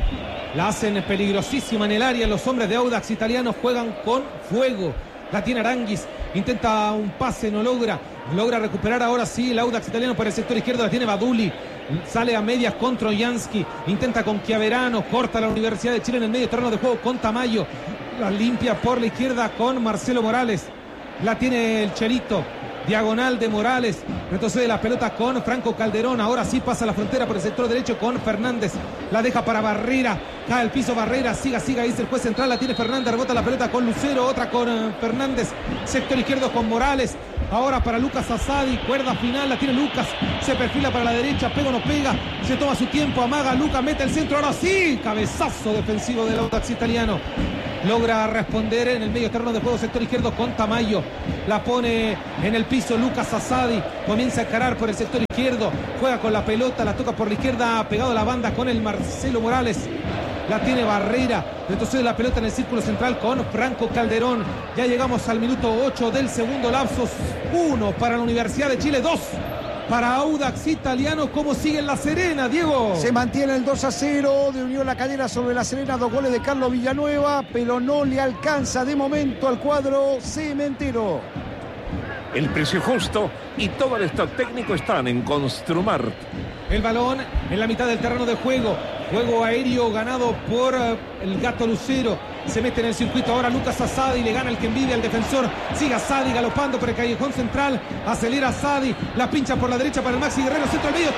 La hacen peligrosísima en el área. Los hombres de Audax Italiano juegan con fuego. La tiene Aranguis. Intenta un pase, no logra. Logra recuperar ahora sí el Audax Italiano por el sector izquierdo. La tiene Baduli. Sale a medias con Trojansky. Intenta con Chiaverano. Corta la Universidad de Chile en el medio terreno de juego con Tamayo. La limpia por la izquierda con Marcelo Morales. La tiene el Chelito. Diagonal de Morales. Retrocede la pelota con Franco Calderón. Ahora sí pasa la frontera por el sector derecho con Fernández. La deja para Barrera. Cae al piso Barrera. Siga, dice el juez central. La tiene Fernández. Rebota la pelota con Lucero. Otra con Fernández. Sector izquierdo con Morales. Ahora para Lucas Asadi. Cuerda final. La tiene Lucas. Se perfila para la derecha. Pega o no pega. Se toma su tiempo. Amaga. Lucas mete el centro. Ahora sí. Cabezazo defensivo del Audax Italiano. Logra responder en el medio terreno de juego, sector izquierdo con Tamayo. La pone en el piso Lucas Asadi. Comienza a encarar por el sector izquierdo. Juega con la pelota, la toca por la izquierda, pegado a la banda con el Marcelo Morales. La tiene Barrera. Retrocede la pelota en el círculo central con Franco Calderón. Ya llegamos al minuto 8 del segundo lapso. 1 para la Universidad de Chile, 2 para Audax Italiano. ¿Cómo sigue en La Serena, Diego? Se mantiene el 2-0 de Unión La Calera sobre La Serena. 2 goles de Carlos Villanueva, pero no le alcanza de momento al cuadro cementero. El precio justo y todo el staff técnico están en Construmart. El balón en la mitad del terreno de juego. Juego aéreo ganado por el Gato Lucero. Se mete en el circuito ahora Lucas Asadi. Le gana el que envidia al defensor. Sigue Asadi galopando por el callejón central. Acelera Asadi. La pincha por la derecha para el Maxi Guerrero. Centro al medio.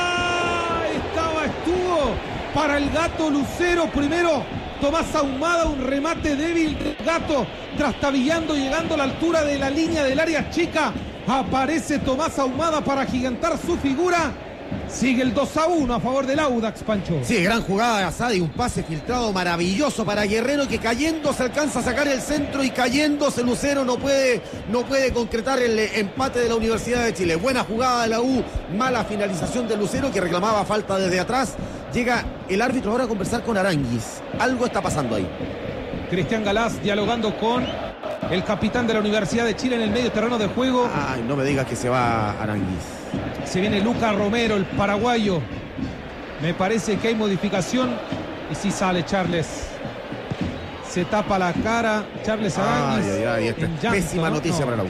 Estuvo para el Gato Lucero. Primero Tomás Ahumada. Un remate débil del Gato. Trastabillando, llegando a la altura de la línea del área chica. Aparece Tomás Ahumada para agigantar su figura. Sigue el 2-1 a favor del Audax, Pancho. Sí, gran jugada de Asadi, un pase filtrado maravilloso para Guerrero, que cayendo se alcanza a sacar el centro y cayéndose Lucero no puede concretar el empate de la Universidad de Chile. Buena jugada de la U, mala finalización de Lucero, que reclamaba falta desde atrás. Llega el árbitro ahora a conversar con Aranguis. Algo está pasando ahí. Cristian Galás dialogando con el capitán de la Universidad de Chile en el medio terreno de juego. Ay, no me digas que se va Aranguis. Se viene Lucas Romero, el paraguayo. Me parece que hay modificación. Y sí sale Charles. Se tapa la cara Charles Aranguis. Esta pésima noticia para la U.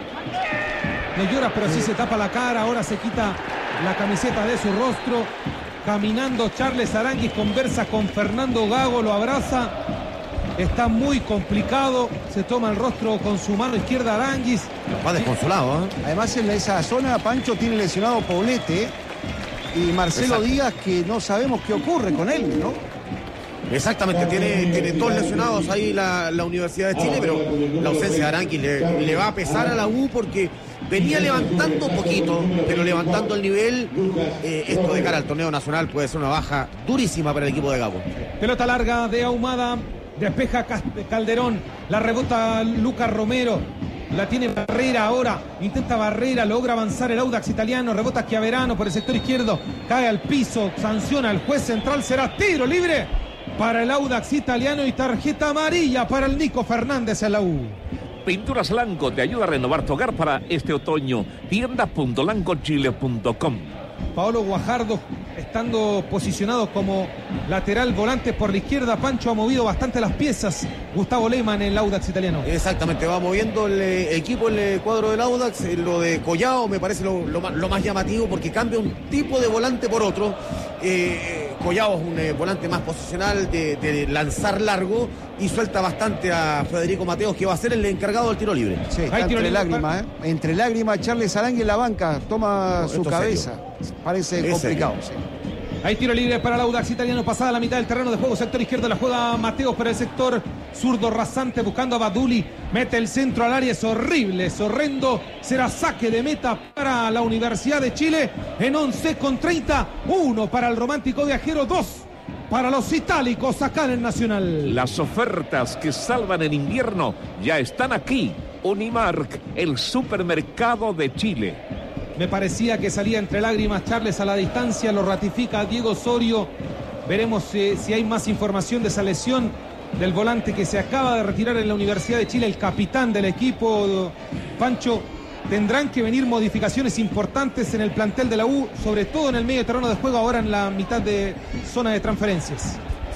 No llora, pero sí se tapa la cara. Ahora se quita la camiseta de su rostro. Caminando Charles Aranguis, conversa con Fernando Gago, lo abraza. Está muy complicado. Se toma el rostro con su mano izquierda Aranguis. Va desconsolado, ¿eh? Además en esa zona Pancho tiene lesionado Poblete y Marcelo Díaz, que no sabemos qué ocurre con él, ¿no? Exactamente, tiene dos lesionados ahí la Universidad de Chile, pero la ausencia de Aranguis le va a pesar a la U porque venía levantando un poquito, pero levantando el nivel. Esto de cara al torneo nacional puede ser una baja durísima para el equipo de Gago. Pelota larga de Ahumada. Despeja Calderón, la rebota Lucas Romero, la tiene Barrera ahora, intenta Barrera, logra avanzar el Audax Italiano, rebota Chiaverano por el sector izquierdo, cae al piso, sanciona el juez central, será tiro libre para el Audax Italiano y tarjeta amarilla para el Nico Fernández en la U. Pinturas Lanco te ayuda a renovar tu hogar para este otoño. Tiendas.lancochile.com. Paolo Guajardo, estando posicionado como lateral volante por la izquierda, Pancho ha movido bastante las piezas. Gustavo Lehmann en el Audax Italiano. Exactamente, va moviendo el equipo, el cuadro del Audax. Lo de Collao me parece lo más llamativo porque cambia un tipo de volante por otro. Collao es un volante más posicional de lanzar largo y suelta bastante a Federico Mateos, que va a ser el encargado del tiro libre. Sí, está entre lágrimas, Entre lágrimas, Charles Aranguis en la banca, toma su cabeza. Parece complicado, sí. Hay tiro libre para el Audax Italiano, pasada la mitad del terreno de juego, sector izquierdo la juega Mateos para el sector zurdo rasante buscando a Baduli, mete el centro al área, es horrible, es horrendo, será saque de meta para la Universidad de Chile en 11:30, 1 para el Romántico Viajero, 2 para los itálicos acá en el Nacional. Las ofertas que salvan el invierno ya están aquí. Unimark, el supermercado de Chile. Me parecía que salía entre lágrimas Charles a la distancia, lo ratifica Diego Osorio. Veremos si hay más información de esa lesión del volante que se acaba de retirar en la Universidad de Chile, el capitán del equipo. Pancho, tendrán que venir modificaciones importantes en el plantel de la U, sobre todo en el medio terreno de juego, ahora en la mitad de zona de transferencias.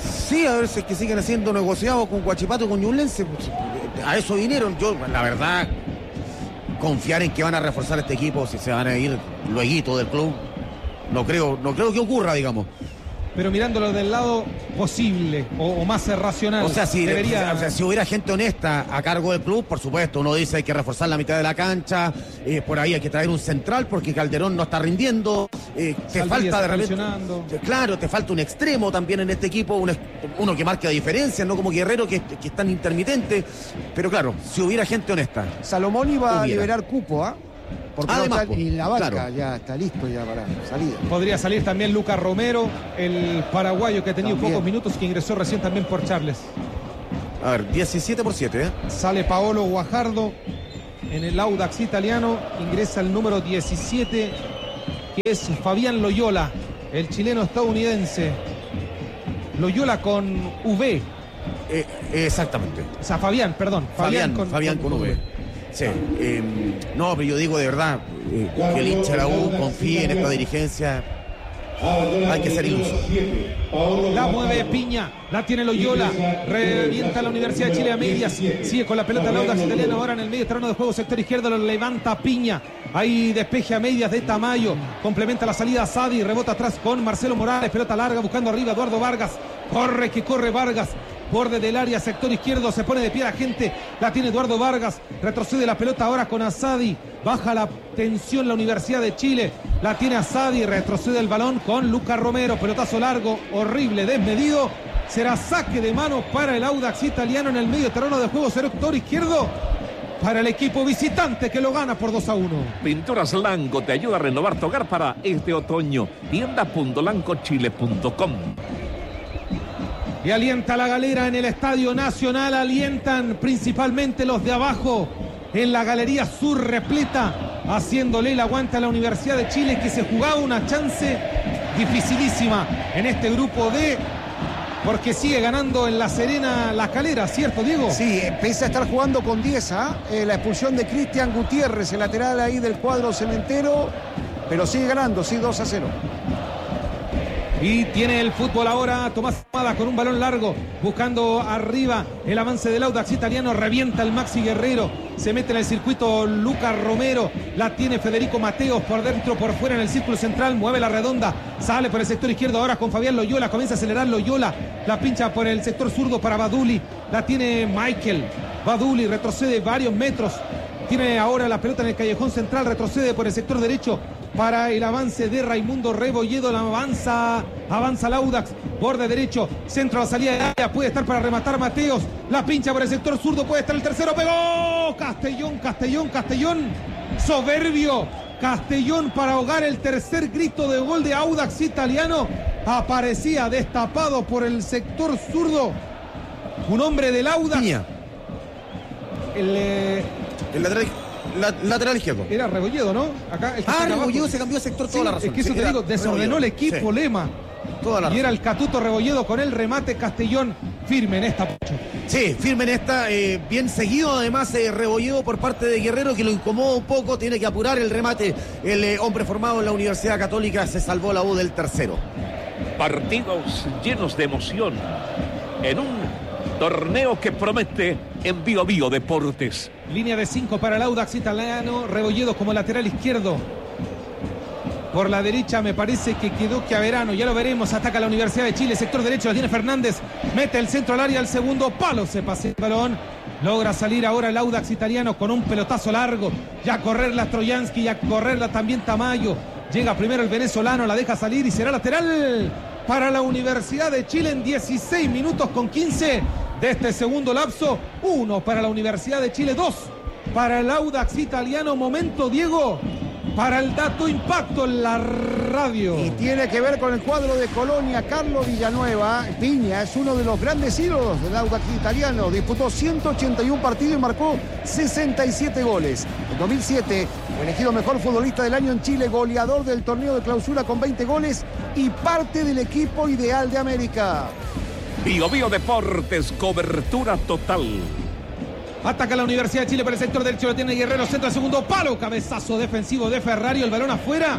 Sí, a ver si es que siguen haciendo negociados con Huachipato y con Ñublense. Pues, a eso vinieron. Yo, la verdad, confiar en que van a reforzar este equipo si se van a ir lueguito del club, no creo que ocurra, digamos. Pero mirándolo del lado posible o más racional. O sea, si hubiera gente honesta a cargo del club, por supuesto, uno dice hay que reforzar la mitad de la cancha, por ahí hay que traer un central porque Calderón no está rindiendo, te falta de repente, claro, te falta un extremo también en este equipo, uno que marque la diferencia, no como Guerrero que es tan intermitente, pero claro, si hubiera gente honesta. Salomón iba a liberar cupo, ¿ah? Porque además, y la banca claro, ya está listo ya para salida. Podría salir también Lucas Romero, el paraguayo que ha tenido pocos minutos, que ingresó recién también por Charles. A ver, 17/7, Sale Paolo Guajardo en el Audax italiano, ingresa el número 17, que es Fabián Loyola, el chileno estadounidense. Loyola con V. Exactamente. O sea, Fabián con V. Sí, no, pero yo digo de verdad que el hincha de la U confíe en esta dirigencia. Hay que ser iluso. La mueve Piña, la tiene Loyola, revienta la Universidad de Chile a medias, sigue con la pelota el Audax italiano ahora en el medio terreno de juego, sector izquierdo, lo levanta Piña, ahí despeje a medias de Tamayo, complementa la salida a Sadi, rebota atrás con Marcelo Morales, pelota larga buscando arriba Eduardo Vargas, corre Vargas, borde del área, sector izquierdo, se pone de pie la gente, la tiene Eduardo Vargas, retrocede la pelota ahora con Asadi, baja la tensión la Universidad de Chile, la tiene Asadi, retrocede el balón con Lucas Romero, pelotazo largo, horrible, desmedido, será saque de mano para el Audax italiano en el medio terreno de juego, sector izquierdo, para el equipo visitante que lo gana por 2-1. Pinturas Lanco te ayuda a renovar tu hogar para este otoño, tienda.lancochile.com. Y alienta la galera en el Estadio Nacional, alientan principalmente los de abajo, en la Galería Sur repleta, haciéndole el aguante a la Universidad de Chile, que se jugaba una chance dificilísima en este grupo D, porque sigue ganando en La Serena La Calera, ¿cierto, Diego? Sí, empieza a estar jugando con 10, la expulsión de Cristian Gutiérrez, el lateral ahí del cuadro cementero, pero sigue ganando, sí, 2-0. Y tiene el fútbol ahora Tomás Ahumada con un balón largo, buscando arriba el avance del Audax italiano, revienta el Maxi Guerrero, se mete en el circuito Lucas Romero, la tiene Federico Mateos por dentro, por fuera en el círculo central, mueve la redonda, sale por el sector izquierdo ahora con Fabián Loyola, comienza a acelerar Loyola, la pincha por el sector zurdo para Baduli, la tiene Michael, Baduli retrocede varios metros, tiene ahora la pelota en el callejón central, retrocede por el sector derecho, para el avance de Raimundo Rebolledo, avanza el Audax, borde derecho, centro a la salida de área, puede estar para rematar Mateos, la pincha por el sector zurdo, puede estar el tercero, pegó Castellón, soberbio, Castellón para ahogar el tercer grito de gol de Audax italiano, aparecía destapado por el sector zurdo, un hombre del Audax, el lateral izquierdo. Era Rebolledo, ¿no? Acá Rebolledo se cambió de sector, toda la razón. Es que eso te digo, desordenó el equipo, Lema. Y era el Catuto Rebolledo con el remate, Castellón firme en esta. Sí, firme en esta, bien seguido además Rebolledo por parte de Guerrero, que lo incomoda un poco, tiene que apurar el remate. El hombre formado en la Universidad Católica, se salvó la U del tercero. Partidos llenos de emoción en un torneo que promete en Bio Bio Deportes. Línea de 5 para el Audax italiano, Rebolledo como lateral izquierdo. Por la derecha me parece que quedó Chiaverano, ya lo veremos, ataca la Universidad de Chile, sector derecho, la tiene Fernández, mete el centro al área, al segundo palo, se pasea el balón, logra salir ahora el Audax italiano con un pelotazo largo, ya correrla Trojansky, ya correrla también Tamayo, llega primero el venezolano, la deja salir y será lateral para la Universidad de Chile en 16 minutos con 15 de este segundo lapso, 1 para la Universidad de Chile, 2 para el Audax italiano. Momento, Diego, para el dato impacto en la radio. Y tiene que ver con el cuadro de Colonia. Carlos Villanueva, Piña, es uno de los grandes ídolos del Audax italiano. Disputó 181 partidos y marcó 67 goles. En 2007 fue elegido mejor futbolista del año en Chile, goleador del torneo de clausura con 20 goles y parte del equipo ideal de América. Bio Bio Deportes, cobertura total. Ataca la Universidad de Chile por el sector derecho, lo tiene Guerrero, centro al segundo palo, cabezazo defensivo de Ferrario, el balón afuera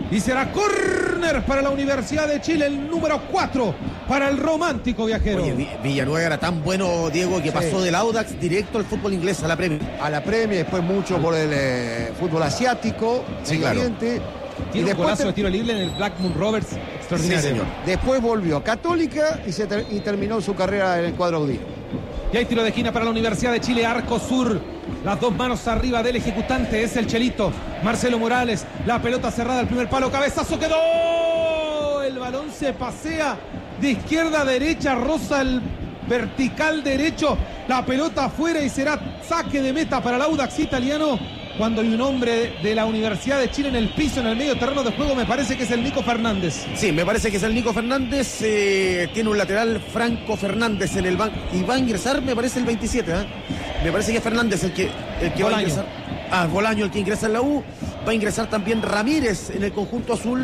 Y será córner para la Universidad de Chile, el número 4 para el romántico viajero. Oye, Villanueva era tan bueno, Diego, que pasó del Audax directo al fútbol inglés, a la Premier. A la Premier, después mucho por el fútbol asiático. Sí, claro. Tiene un golazo de tiro libre en el Blackburn Rovers, extraordinario. Sí, señor. Después volvió a Católica y terminó su carrera en el cuadro audino. Y hay tiro de esquina para la Universidad de Chile, arco sur. Las dos manos arriba del ejecutante, es el Chelito. Marcelo Morales, la pelota cerrada al primer palo, cabezazo, quedó. El balón se pasea de izquierda a derecha, roza el vertical derecho. La pelota afuera y será saque de meta para el Audax italiano. Cuando hay un hombre de la Universidad de Chile en el piso, en el medio terreno de juego, me parece que es el Nico Fernández. Sí, me parece que es el Nico Fernández. Tiene un lateral, Franco Fernández, en el banco. Y va a ingresar, me parece, el 27. Me parece que es Fernández el que va a ingresar. Bolaño el que ingresa en la U. Va a ingresar también Ramírez en el conjunto azul.